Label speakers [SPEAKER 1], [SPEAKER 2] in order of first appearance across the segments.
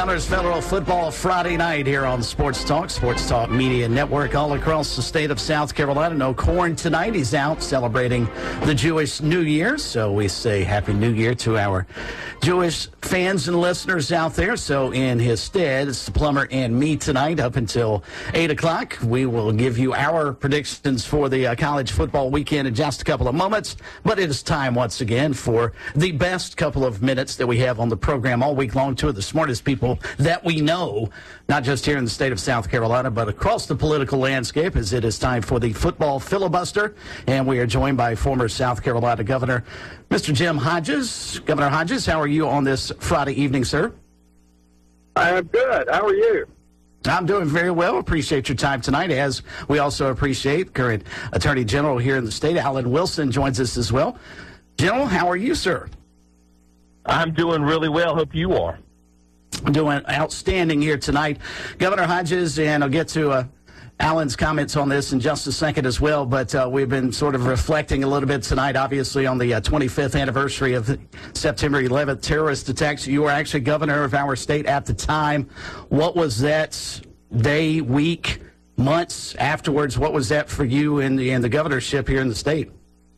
[SPEAKER 1] Governor's Federal Football Friday night here on Sports Talk Media Network all across the state of South Carolina. No Corn tonight. He's out celebrating the Jewish New Year. So we say Happy New Year to our Jewish fans and listeners out there. So in his stead, it's the Plumber and me tonight up until 8 o'clock. We will give you our predictions for the college football weekend in just a couple of moments. But it is time once again for the best couple of minutes that we have on the program all week long. Two of the smartest people that we know, not just here in the state of South Carolina, but across the political landscape, as it is time for the football filibuster. And we are joined by former South Carolina Governor, Mr. Jim Hodges. Governor Hodges, how are you on this Friday evening, sir?
[SPEAKER 2] I am good. How are you?
[SPEAKER 1] I'm doing very well. Appreciate your time tonight, as we also appreciate current Attorney General here in the state, Alan Wilson, joins us as well. General, how are you, sir?
[SPEAKER 3] I'm doing really well. Hope you are.
[SPEAKER 1] I'm doing outstanding here tonight. Governor Hodges, and I'll get to Alan's comments on this in just a second as well, but we've been sort of reflecting a little bit tonight, obviously, on the 25th anniversary of the September 11th terrorist attacks. You were actually governor of our state at the time. What was that day, week, months afterwards? What was that for you in the governorship here in the state?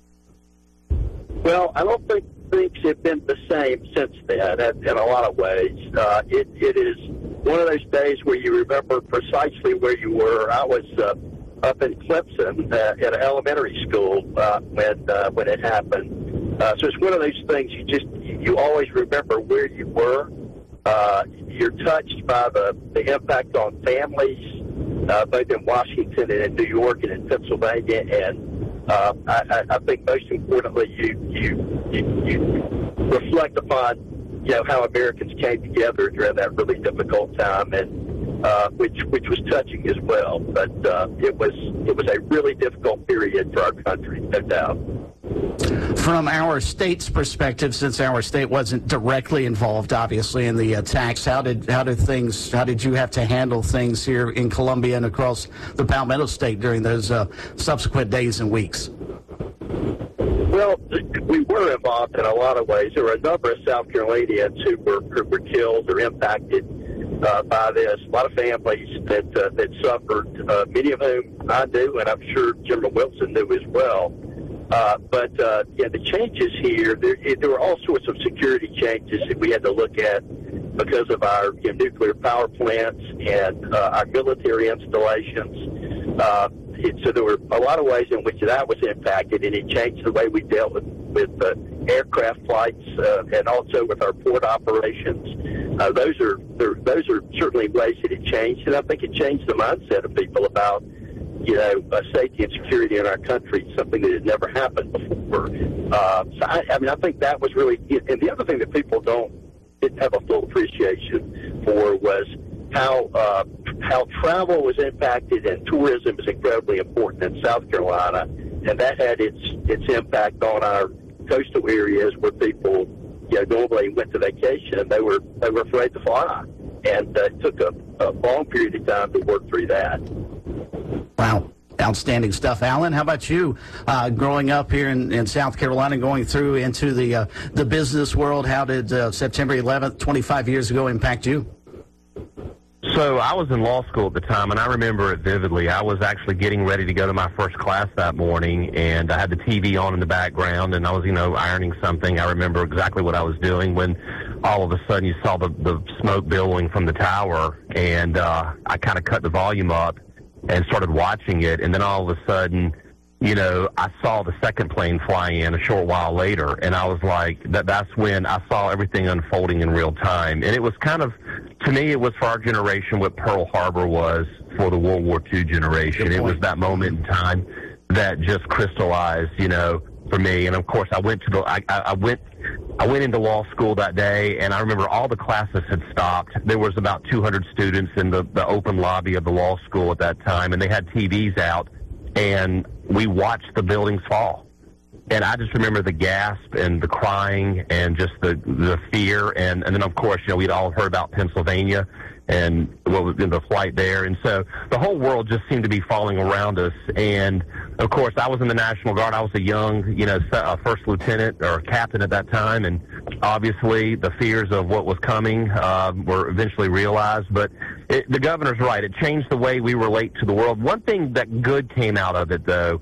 [SPEAKER 2] Well, I don't think things have been the same since then in a lot of ways. It is one of those days where you remember precisely where you were. I was up in Clemson at an elementary school when it happened. So it's one of those things you always remember where you were. You're touched by the impact on families, both in Washington and in New York and in Pennsylvania, and I think most importantly, you reflect upon how Americans came together during that really difficult time, and which was touching as well. But it was a really difficult period for our country, no doubt.
[SPEAKER 1] From our state's perspective, since our state wasn't directly involved, obviously, in the attacks, how did you have to handle things here in Columbia and across the Palmetto State during those subsequent days and weeks?
[SPEAKER 2] Well, we were involved in a lot of ways. There were a number of South Carolinians who were killed or impacted by this. A lot of families that suffered, many of whom I knew, and I'm sure General Wilson knew as well. But the changes here, there were all sorts of security changes that we had to look at because of our nuclear power plants and our military installations. So there were a lot of ways in which that was impacted, and it changed the way we dealt with aircraft flights and also with our port operations. Those are certainly ways that it changed, and I think it changed the mindset of people about safety and security in our country, something that had never happened before. So I think that was really, and the other thing that people didn't have a full appreciation for was how travel was impacted, and tourism is incredibly important in South Carolina, and that had its impact on our coastal areas where people normally went to vacation, and they were afraid to fly, and it took a long period of time to work through that.
[SPEAKER 1] Wow. Outstanding stuff. Alan, how about you? Growing up here in South Carolina, going through into the business world, how did September 11th, 25 years ago, impact you?
[SPEAKER 3] So I was in law school at the time, and I remember it vividly. I was actually getting ready to go to my first class that morning, and I had the TV on in the background, and I was, ironing something. I remember exactly what I was doing when all of a sudden you saw the smoke billowing from the tower, and I kind of cut the volume up and started watching it, and then all of a sudden, I saw the second plane fly in a short while later, and I was like, that's when I saw everything unfolding in real time. And it was kind of, to me, it was for our generation what Pearl Harbor was for the World War II generation. It was that moment in time that just crystallized, for me. And of course, I went into law school that day, and I remember all the classes had stopped. There was about 200 students in the open lobby of the law school at that time, and they had TVs out, and we watched the buildings fall. And I just remember the gasp and the crying and just the fear. And then, of course, we'd all heard about Pennsylvania and what was in the flight there. And so the whole world just seemed to be falling around us. And, of course, I was in the National Guard. I was a young, first lieutenant or captain at that time. And obviously the fears of what was coming were eventually realized. But the governor's right. It changed the way we relate to the world. One thing that good came out of it, though,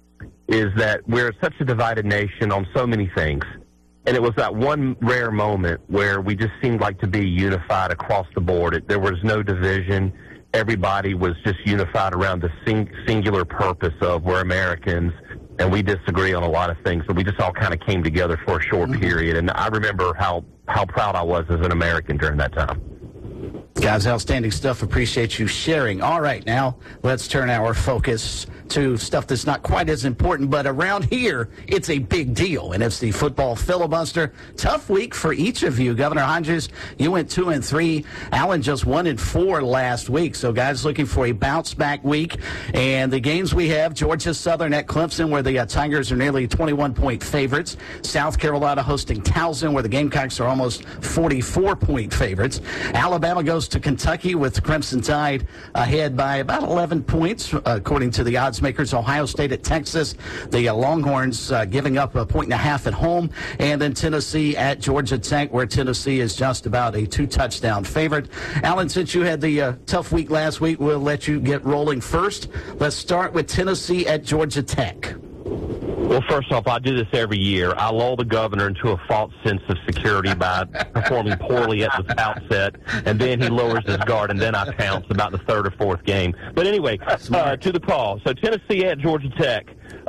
[SPEAKER 3] is that we're such a divided nation on so many things. And it was that one rare moment where we just seemed like to be unified across the board. There was no division. Everybody was just unified around the singular purpose of we're Americans, and we disagree on a lot of things. But we just all kind of came together for a short period. And I remember how proud I was as an American during that time.
[SPEAKER 1] Guys, outstanding stuff. Appreciate you sharing. All right, now let's turn our focus to stuff that's not quite as important, but around here, it's a big deal, and it's the football filibuster. Tough week for each of you. Governor Hodges, you went 2-3. Allen just 1-4 last week. So, guys, looking for a bounce-back week. And the games we have, Georgia Southern at Clemson, where the Tigers are nearly 21-point favorites. South Carolina hosting Towson, where the Gamecocks are almost 44-point favorites. Alabama goes to Kentucky with Crimson Tide ahead by about 11 points, according to the odds makers. Ohio State at Texas. The Longhorns giving up 1.5 at home. And then Tennessee at Georgia Tech, where Tennessee is just about a 2-touchdown favorite. Allen, since you had the tough week last week, we'll let you get rolling first. Let's start with Tennessee at Georgia Tech.
[SPEAKER 3] Well, first off, I do this every year. I lull the governor into a false sense of security by performing poorly at the outset, and then he lowers his guard, and then I pounce about the third or fourth game. But anyway, to the call. So Tennessee at Georgia Tech.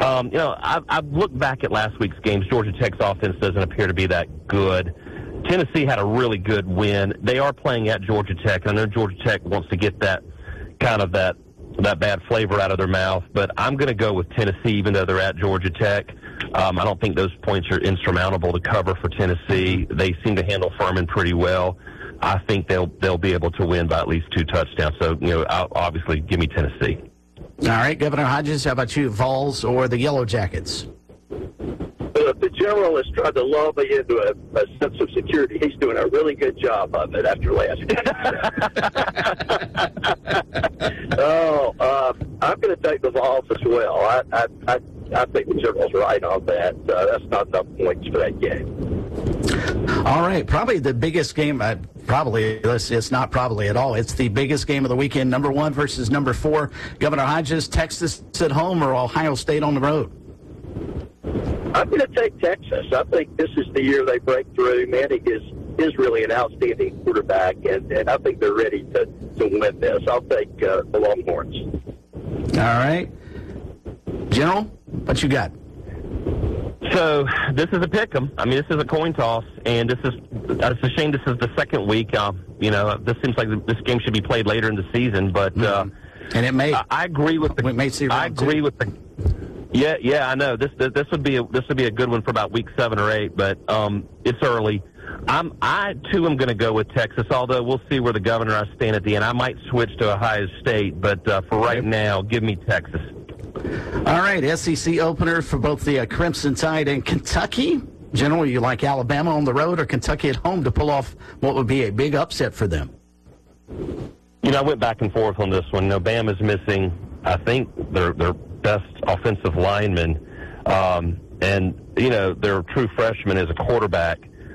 [SPEAKER 3] I've looked back at last week's games. Georgia Tech's offense doesn't appear to be that good. Tennessee had a really good win. They are playing at Georgia Tech. I know Georgia Tech wants to get that bad flavor out of their mouth, but I'm going to go with Tennessee, even though they're at Georgia Tech. I don't think those points are insurmountable to cover for Tennessee. They seem to handle Furman pretty well. I think they'll be able to win by at least 2 touchdowns. So, obviously, give me Tennessee.
[SPEAKER 1] All right, Governor Hodges, how about you, Vols or the Yellow Jackets?
[SPEAKER 2] If the general is trying to lull me into a sense of security, he's doing a really good job of it after last week. I'm going to take the Vols as well. I think the general's right on that. That's not enough points for that game.
[SPEAKER 1] All right, probably the biggest game, it's not probably at all. It's the biggest game of the weekend, number 1 versus number 4. Governor Hodges, Texas at home or Ohio State on the road?
[SPEAKER 2] I'm going to take Texas. I think this is the year they break through. Manning is really an outstanding quarterback, and I think they're ready to win this. I'll take the Longhorns.
[SPEAKER 1] All right. General, what you got?
[SPEAKER 3] So this is a pick'em. I mean, this is a coin toss, and it's a shame this is the second week. This seems like this game should be played later in the season, but
[SPEAKER 1] and it may.
[SPEAKER 3] I agree with the.
[SPEAKER 1] We may see.
[SPEAKER 3] I agree with the. Yeah, I know. This would be a good one for about week 7 or 8, but it's early. I too am going to go with Texas, although we'll see where the governor I stand at the end. I might switch to Ohio State, but for right now, give me Texas.
[SPEAKER 1] All right, SEC opener for both the Crimson Tide and Kentucky. General, you like Alabama on the road or Kentucky at home to pull off what would be a big upset for them?
[SPEAKER 3] I went back and forth on this one. Bama's missing, I think, their best offensive lineman, and their true freshman is a quarterback.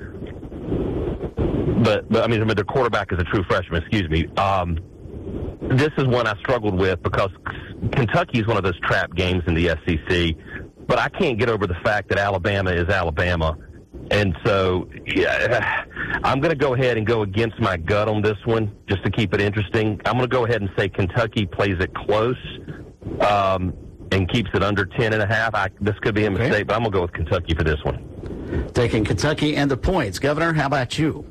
[SPEAKER 3] But their quarterback is a true freshman. Excuse me. This is one I struggled with because Kentucky is one of those trap games in the SEC. But I can't get over the fact that Alabama is Alabama. And so, I'm going to go ahead and go against my gut on this one just to keep it interesting. I'm going to go ahead and say Kentucky plays it close and keeps it under 10.5. This could be a mistake, but I'm going to go with Kentucky for this one.
[SPEAKER 1] Taking Kentucky and the points. Governor, how about you?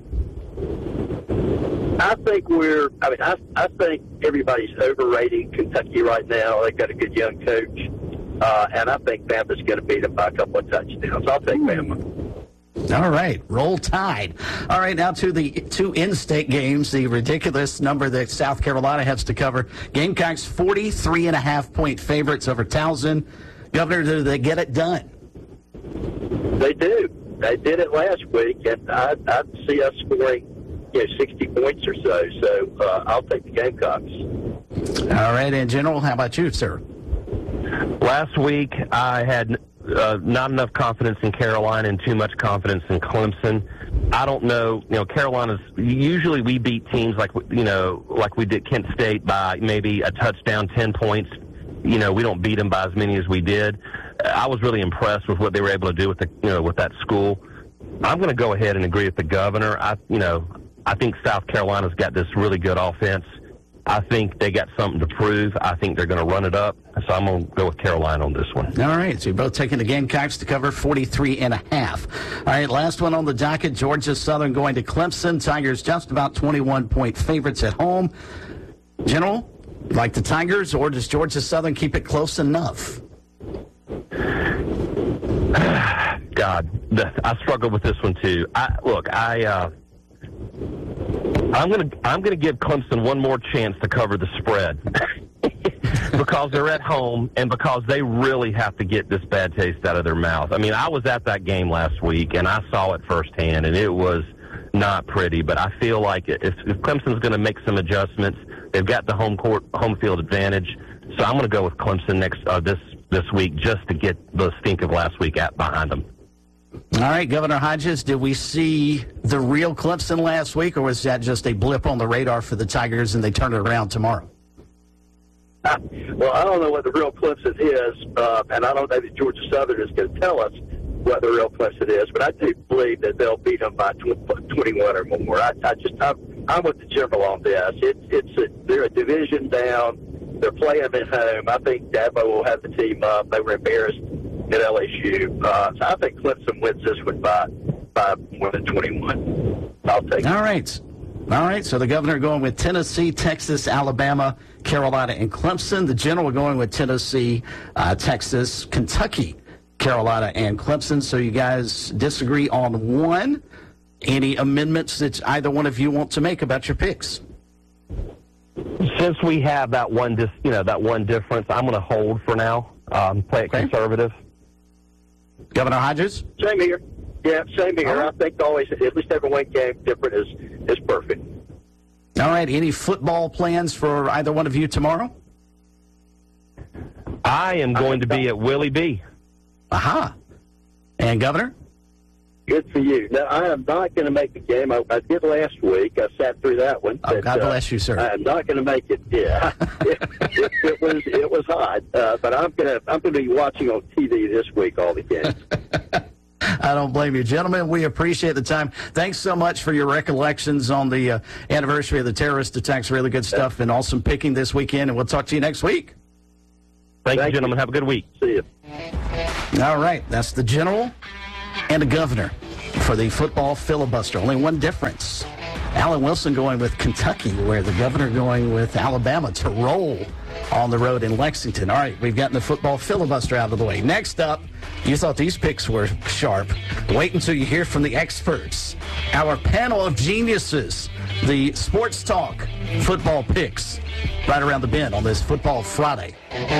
[SPEAKER 2] I think I think everybody's overrating Kentucky right now. They've got a good young coach, and I think Bama's going to beat them by a couple of touchdowns. I'll take Bama.
[SPEAKER 1] All right, roll Tide. All right, now to the 2 in-state games, the ridiculous number that South Carolina has to cover. Gamecocks 43.5-point favorites over Towson. Governor, do they get it done?
[SPEAKER 2] They do. They did it last week, and I'd see us scoring 60 points or so. So I'll take the Gamecocks.
[SPEAKER 1] All right, in general, how about you, sir?
[SPEAKER 3] Last week, I had not enough confidence in Carolina and too much confidence in Clemson. I don't know. Carolina's usually we beat teams like we did Kent State by maybe a touchdown, 10 points. We don't beat them by as many as we did. I was really impressed with what they were able to do with with that school. I'm going to go ahead and agree with the governor. I think South Carolina's got this really good offense. I think they got something to prove. I think they're going to run it up. So I'm going to go with Carolina on this one.
[SPEAKER 1] All right. So you're both taking the Gamecocks to cover 43.5. All right. Last one on the docket. Georgia Southern going to Clemson. Tigers just about 21-point favorites at home. General, like the Tigers, or does Georgia Southern keep it close enough?
[SPEAKER 3] God, I struggle with this one too. I'm gonna give Clemson one more chance to cover the spread because they're at home and because they really have to get this bad taste out of their mouth. I mean, I was at that game last week and I saw it firsthand, and it was not pretty. But I feel like if Clemson's going to make some adjustments, they've got the home field advantage. So I'm going to go with Clemson this week just to get the stink of last week behind them.
[SPEAKER 1] All right, Governor Hodges, did we see the real Clemson last week, or was that just a blip on the radar for the Tigers and they turn it around tomorrow?
[SPEAKER 2] Well, I don't know what the real Clemson is, and I don't know that Georgia Southern is going to tell us what the real Clemson is, but I do believe that they'll beat them by 21 or more. I'm with the general on this. They're a division down. They're playing at home. I think Dabo will have the team up. They were embarrassed at LSU. So I think Clemson wins this one by more than 21. I'll take it.
[SPEAKER 1] All right. So the governor going with Tennessee, Texas, Alabama, Carolina, and Clemson. The general going with Tennessee, Texas, Kentucky, Carolina, and Clemson. So you guys disagree on one. Any amendments that either one of you want to make about your picks?
[SPEAKER 3] Since we have that one difference, I'm going to hold for now. Play it conservative.
[SPEAKER 1] Governor Hodges?
[SPEAKER 2] Same here. Yeah, same here. I think always at least every one game different is perfect.
[SPEAKER 1] All right. Any football plans for either one of you tomorrow?
[SPEAKER 3] I am going to be at Willie B.
[SPEAKER 1] Aha. And Governor?
[SPEAKER 2] Good for you. Now, I am not going to make the game. I did last week. I sat through that one.
[SPEAKER 1] Oh, God bless you, sir.
[SPEAKER 2] I am not going to make it. Yeah, it was hot. But I'm going to be watching on TV this week all the games.
[SPEAKER 1] I don't blame you. Gentlemen, we appreciate the time. Thanks so much for your recollections on the anniversary of the terrorist attacks. Really good stuff and awesome picking this weekend. And we'll talk to you next week.
[SPEAKER 3] Thank you, gentlemen. Have a good week.
[SPEAKER 2] See you.
[SPEAKER 1] All right. That's the general and the governor for the football filibuster. Only one difference. Alan Wilson going with Kentucky, where the governor going with Alabama to roll on the road in Lexington. All right, we've gotten the football filibuster out of the way. Next up, you thought these picks were sharp. Wait until you hear from the experts. Our panel of geniuses, the Sports Talk football picks, right around the bend on this Football Friday.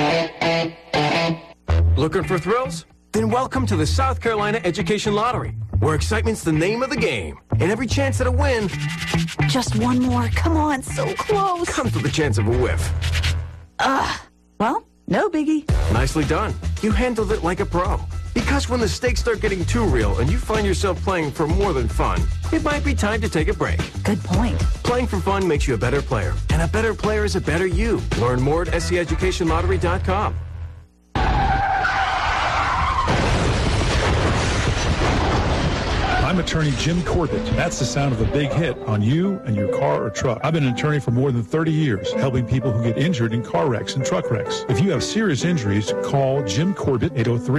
[SPEAKER 4] Looking for thrills? Then welcome to the South Carolina Education Lottery, where excitement's the name of the game. And every chance at a win
[SPEAKER 5] Just one more. Come on, so close.
[SPEAKER 4] comes with the chance of a whiff.
[SPEAKER 5] Well, no biggie.
[SPEAKER 4] Nicely done. You handled it like a pro. Because when the stakes start getting too real and you find yourself playing for more than fun, it might be time to take a break.
[SPEAKER 5] Good point.
[SPEAKER 4] Playing for fun makes you a better player. And a better player is a better you. Learn more at SCEducationLottery.com.
[SPEAKER 6] I'm attorney Jim Corbett. That's the sound of a big hit on you and your car or truck. I've been an attorney for more than 30 years, helping people who get injured in car wrecks and truck wrecks. If you have serious injuries, call Jim Corbett,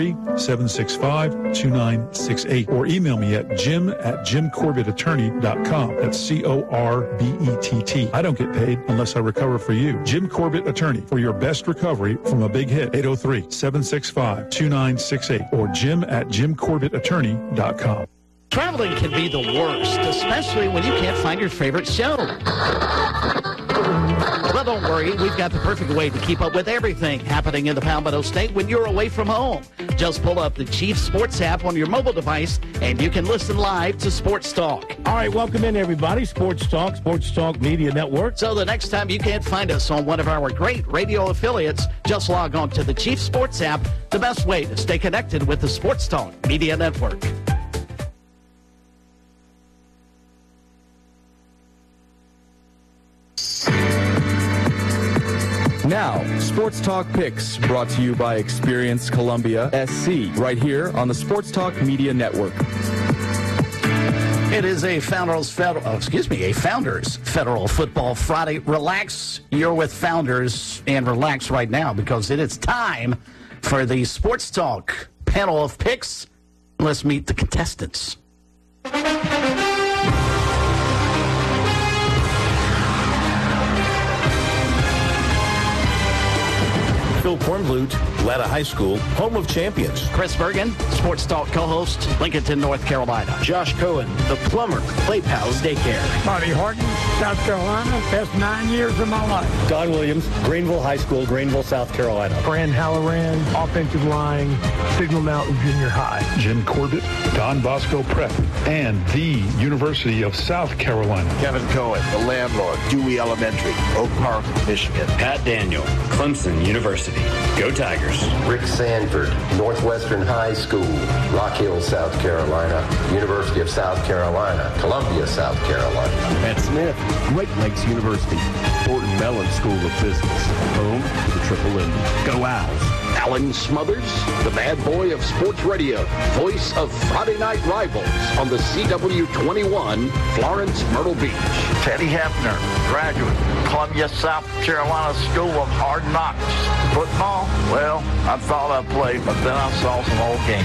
[SPEAKER 6] 803-765-2968, or email me at jim@jimcorbettattorney.com. That's Corbett. I don't get paid unless I recover for you. Jim Corbett Attorney, for your best recovery from a big hit, 803-765-2968, or jim@jimcorbettattorney.com.
[SPEAKER 1] Traveling can be the worst, especially when you can't find your favorite show. Well, don't worry. We've got the perfect way to keep up with everything happening in the Palmetto State when you're away from home. Just pull up the Chief Sports app on your mobile device, and you can listen live to Sports Talk.
[SPEAKER 7] All right, welcome in, everybody. Sports Talk Media Network.
[SPEAKER 1] So the next time you can't find us on one of our great radio affiliates, just log on to the Chief Sports app, the best way to stay connected with the Sports Talk Media Network.
[SPEAKER 8] Now, Sports Talk Picks, brought to you by Experience Columbia SC, right here on the Sports Talk Media Network.
[SPEAKER 1] It is a Founders Federal Football Friday. Relax. You're with Founders, and relax right now because it is time for the Sports Talk panel of picks. Let's meet the contestants.
[SPEAKER 7] Phil Kornblut, Atlanta High School, home of champions.
[SPEAKER 1] Chris Bergen, Sports Talk co-host, Lincolnton, North Carolina.
[SPEAKER 9] Josh Cohen, the plumber, Play Pals Daycare.
[SPEAKER 10] Bobby Horton, South Carolina, best 9 years of my life.
[SPEAKER 11] Don Williams, Greenville High School, Greenville, South Carolina.
[SPEAKER 12] Fran Halloran, offensive line, Signal Mountain Junior High.
[SPEAKER 6] Jim Corbett, Don Bosco Prep, and the University of South Carolina.
[SPEAKER 13] Kevin Cohen, the landlord, Dewey Elementary, Oak Park, Michigan.
[SPEAKER 14] Pat Daniel, Clemson University. Go Tigers.
[SPEAKER 15] Rick Sanford, Northwestern High School, Rock Hill, South Carolina, University of South Carolina, Columbia, South Carolina.
[SPEAKER 16] Matt Smith, Great Lakes University, Thornton Mellon School of Business, home to the Triple M.
[SPEAKER 17] Go Owls. Alan Smothers, the bad boy of sports radio, voice of Friday Night Rivals on the CW21, Florence, Myrtle Beach.
[SPEAKER 18] Teddy Hefner, graduate, Columbia, South Carolina School of Hard Knocks. Football? Well, I thought I played, but then I saw some old game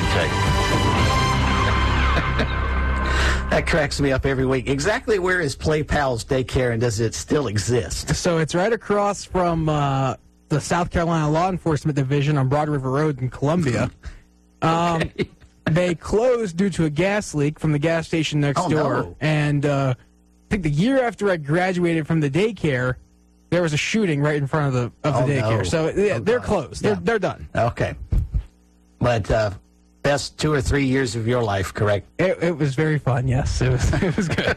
[SPEAKER 18] tape.
[SPEAKER 1] That cracks me up every week. Exactly where is Play Pals Daycare, and does it still exist?
[SPEAKER 19] So it's right across from the South Carolina Law Enforcement Division on Broad River Road in Columbia. Okay. They closed due to a gas leak from the gas station next door.
[SPEAKER 1] No.
[SPEAKER 19] And I think the year after I graduated from the daycare, there was a shooting right in front of the daycare. No. So they're closed.
[SPEAKER 1] Yeah.
[SPEAKER 19] They're done.
[SPEAKER 1] Okay. But best 2 or 3 years of your life, correct?
[SPEAKER 19] It was very fun. Yes, it was good.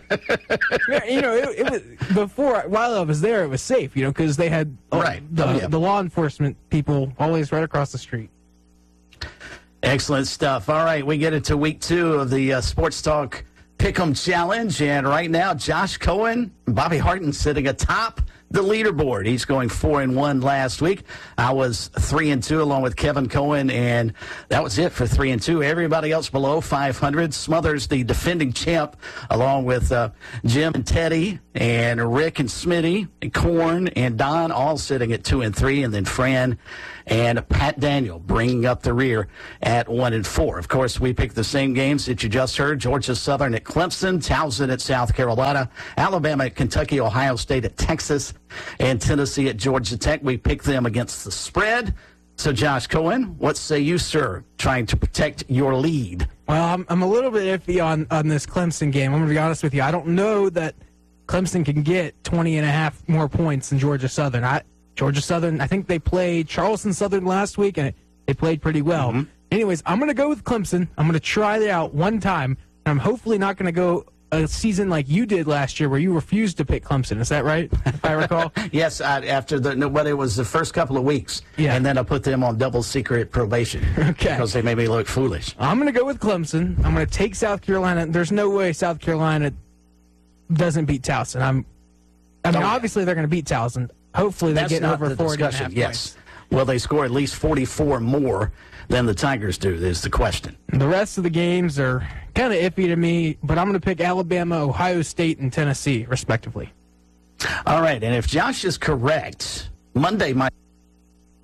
[SPEAKER 19] It was while I was there, it was safe. Because they had the law enforcement people always right across the street.
[SPEAKER 1] Excellent stuff. All right, we get into week 2 of the Sports Talk Pick'em Challenge, and right now, Josh Cohen and Bobby Harton sitting atop the leaderboard. He's going 4-1 last week. I was 3-2 along with Kevin Cohen, and that was it for 3-2. Everybody else below 500. Smothers, the defending champ, along with Jim and Teddy and Rick and Smitty and Corn and Don, all sitting at 2-3, and then Fran and Pat Daniel bringing up the rear at 1-4. Of course, we picked the same games that you just heard. Georgia Southern at Clemson, Towson at South Carolina, Alabama at Kentucky, Ohio State at Texas, and Tennessee at Georgia Tech. We picked them against the spread. So, Josh Cohen, what say you, sir, trying to protect your lead?
[SPEAKER 19] Well, I'm a little bit iffy on this Clemson game. I'm going to be honest with you. I don't know that Clemson can get 20.5 more points than Georgia Southern. Georgia Southern, I think they played Charleston Southern last week, and they played pretty well. Mm-hmm. Anyways, I'm going to go with Clemson. I'm going to try it out one time, and I'm hopefully not going to go a season like you did last year where you refused to pick Clemson. Is that right, if I recall?
[SPEAKER 1] Yes, after it was the first couple of weeks, and then I put them on double secret probation because they made me look foolish.
[SPEAKER 19] I'm going to go with Clemson. I'm going to take South Carolina. There's no way South Carolina doesn't beat Towson. Obviously they're going to beat Towson. Hopefully they get over 40.5
[SPEAKER 1] points. Will they score at least 44 more than the Tigers do, is the question.
[SPEAKER 19] The rest of the games are kind of iffy to me, but I'm going to pick Alabama, Ohio State, and Tennessee, respectively.
[SPEAKER 1] All right, and if Josh is correct, Monday might